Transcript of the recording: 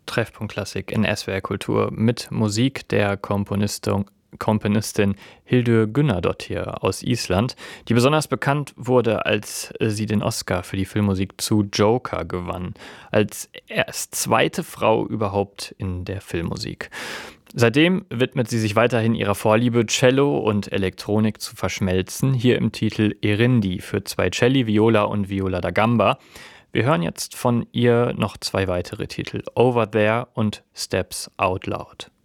Treffpunkt Klassik in SWR Kultur mit Musik der Komponistin Hildur Gunnadóttir aus Island, die besonders bekannt wurde, als sie den Oscar für die Filmmusik zu Joker gewann, als erst zweite Frau überhaupt in der Filmmusik. Seitdem widmet sie sich weiterhin ihrer Vorliebe, Cello und Elektronik zu verschmelzen, hier im Titel Erindi für 2 Celli, Viola und Viola da Gamba. Wir hören jetzt von ihr noch 2 weitere Titel, Over There und Steps Out Loud.